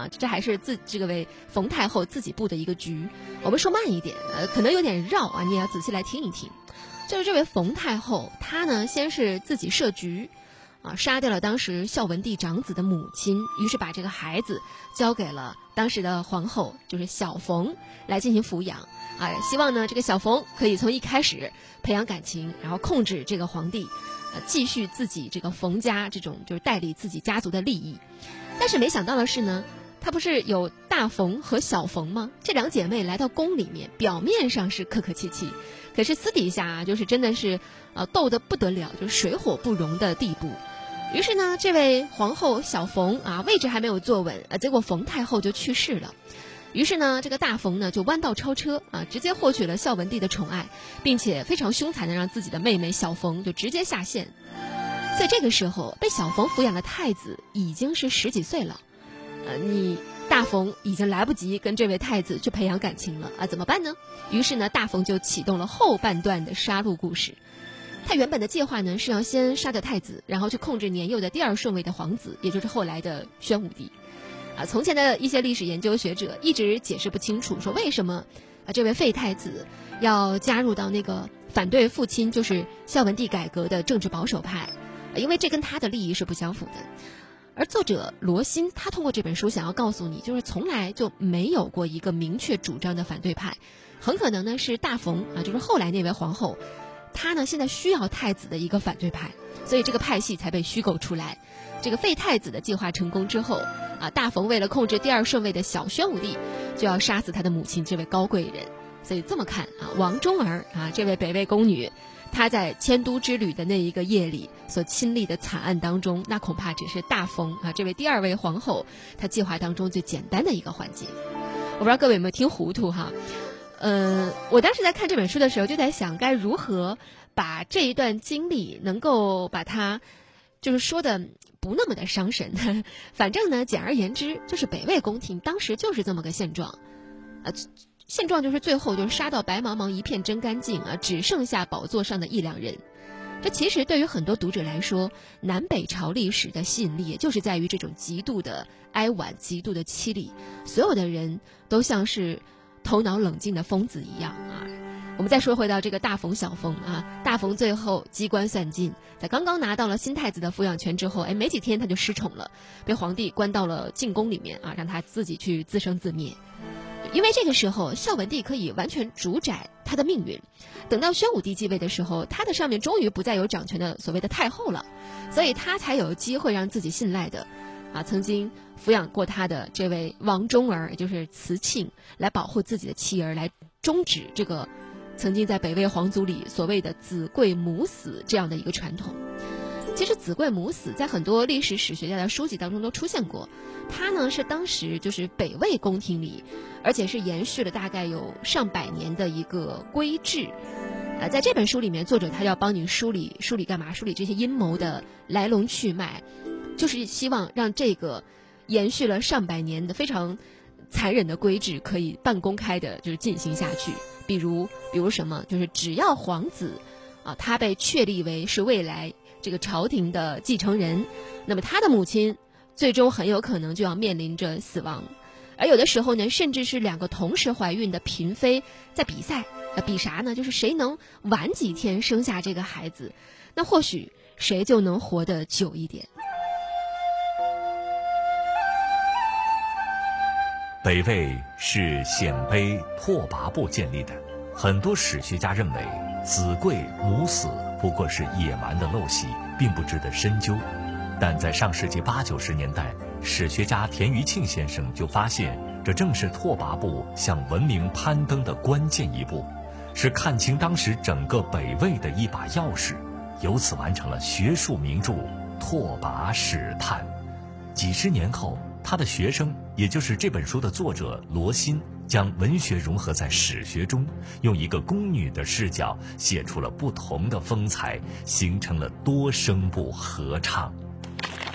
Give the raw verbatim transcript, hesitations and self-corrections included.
啊，这还是自这个为冯太后自己布的一个局。我们说慢一点，呃，可能有点绕啊，你也要仔细来听一听。就是这位冯太后，她呢先是自己设局，啊，杀掉了当时孝文帝长子的母亲，于是把这个孩子交给了当时的皇后，就是小冯来进行抚养。啊，希望呢这个小冯可以从一开始培养感情，然后控制这个皇帝，呃，继续自己这个冯家这种就是代理自己家族的利益。但是没想到的是呢，她不是有大冯和小冯吗？这两姐妹来到宫里面，表面上是客客气气，可是私底下啊，就是真的是呃斗得不得了，就是水火不容的地步。于是呢，这位皇后小冯啊，位置还没有坐稳，呃，结果冯太后就去世了。于是呢，这个大冯呢就弯道超车啊，直接获取了孝文帝的宠爱，并且非常凶残的让自己的妹妹小冯就直接下线。所以这个时候，被小冯抚养的太子已经是十几岁了，呃，你大冯已经来不及跟这位太子去培养感情了啊，怎么办呢？于是呢，大冯就启动了后半段的杀戮故事。他原本的计划呢是要先杀掉太子，然后去控制年幼的第二顺位的皇子，也就是后来的宣武帝。啊，从前的一些历史研究学者一直解释不清楚，说为什么啊这位废太子要加入到那个反对父亲就是孝文帝改革的政治保守派，啊，因为这跟他的利益是不相符的。而作者罗欣他通过这本书想要告诉你，就是从来就没有过一个明确主张的反对派，很可能呢是大冯啊，就是后来那位皇后，她呢现在需要太子的一个反对派，所以这个派系才被虚构出来。这个废太子的计划成功之后啊，大冯为了控制第二顺位的小宣武帝，就要杀死他的母亲这位高贵人。所以这么看啊，王忠儿啊这位北魏宫女，她在迁都之旅的那一个夜里所亲历的惨案当中，那恐怕只是大冯啊这位第二位皇后她计划当中最简单的一个环节。我不知道各位有没有听糊涂哈？呃，我当时在看这本书的时候就在想，该如何把这一段经历能够把它就是说的不那么的伤神。反正呢，简而言之，就是北魏宫廷当时就是这么个现状，呃，现状就是最后就是杀到白茫茫一片真干净啊，只剩下宝座上的一两人。这其实对于很多读者来说，南北朝历史的吸引力也就是在于这种极度的哀婉、极度的凄厉，所有的人都像是头脑冷静的疯子一样啊。我们再说回到这个大冯小冯啊，大冯最后机关算尽，在刚刚拿到了新太子的抚养权之后，哎，没几天他就失宠了，被皇帝关到了禁宫里面啊，让他自己去自生自灭。因为这个时候孝文帝可以完全主宰他的命运，等到宣武帝继位的时候，他的上面终于不再有掌权的所谓的太后了，所以他才有机会让自己信赖的啊，曾经抚养过他的这位王忠儿，也就是慈庆，来保护自己的妻儿，来终止这个曾经在北魏皇族里所谓的子贵母死这样的一个传统。其实子贵母死在很多历史史学家的书籍当中都出现过，它呢是当时就是北魏宫廷里，而且是延续了大概有上百年的一个规制。呃，在这本书里面，作者他要帮你梳理梳理干嘛？梳理这些阴谋的来龙去脉，就是希望让这个延续了上百年的非常残忍的规制可以半公开的就是进行下去。比如比如什么，就是只要皇子啊，他被确立为是未来这个朝廷的继承人，那么他的母亲最终很有可能就要面临着死亡。而有的时候呢，甚至是两个同时怀孕的嫔妃在比赛，呃，比啥呢？就是谁能晚几天生下这个孩子，那或许谁就能活得久一点。 北魏是鲜卑拓跋部建立的，很多史学家认为子贵母死不过是野蛮的陋习，并不值得深究。但在上世纪八九十年代，史学家田余庆先生就发现，这正是拓跋部向文明攀登的关键一步，是看清当时整个北魏的一把钥匙，由此完成了学术名著《拓跋史探》。几十年后，他的学生，也就是这本书的作者罗欣，将文学融合在史学中，用一个宫女的视角写出了不同的风采，形成了多声部合唱。